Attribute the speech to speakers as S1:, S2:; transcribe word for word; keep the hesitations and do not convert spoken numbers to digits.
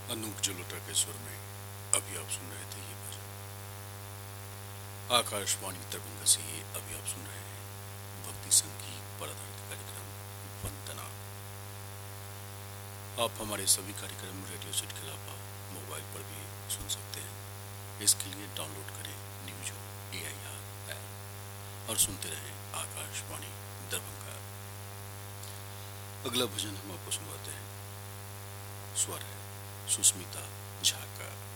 S1: अनूप जलोटा के स्वर में अभी आप सुन रहे थे ये भजन। आकाशवाणी दरभंगा से ये अभी आप सुन रहे हैं भक्ति संगीत पर आधारित कार्यक्रम वंदना। आप हमारे सभी कार्यक्रम रेडियो सेट के अलावा मोबाइल पर भी सुन सकते हैं। इसके लिए डाउनलोड करें news A I R app और सुनते रहें आकाशवाणी दरभंगा। अगला भजन हम आपको सुनवाते हैं। स्वर है सुष्मिता झा का।